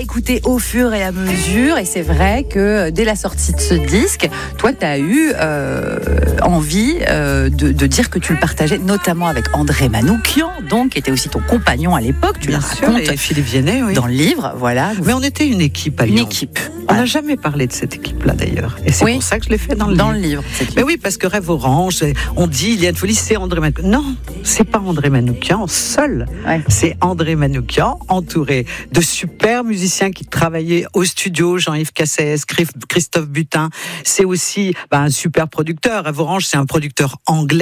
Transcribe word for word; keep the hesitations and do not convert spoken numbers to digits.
écouté au fur et à mesure. Et c'est vrai que dès la sortie de ce disque, toi, tu as eu euh, envie euh, de, de dire que tu le partageais, notamment avec André Manoukian, donc, qui était aussi ton compagnon à l'époque. Tu Bien le sûr, racontes et Philippe Viennet, oui. dans le livre, voilà. Mais on était une équipe à Lyon. Une équipe. On n'a Voilà. jamais parlé de cette équipe-là d'ailleurs. Et c'est Oui. pour ça que je l'ai fait dans le Dans livre. le livre. cette Mais oui, parce que Rêve Orange, on dit il y a une folie, c'est André Manoukian. Non, c'est pas André Manoukian seul. Ouais. C'est André Manoukian, entouré de super musiciens qui travaillaient au studio, Jean-Yves Cassès, Christophe Butin. C'est aussi bah, un super producteur. Rêve Orange, c'est un producteur anglais.